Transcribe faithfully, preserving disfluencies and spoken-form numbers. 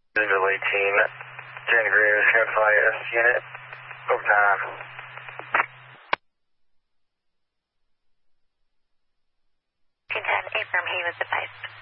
Visual eighteen, Jan Greer, Skyfly S unit, overtime. ten, affirm he was advised.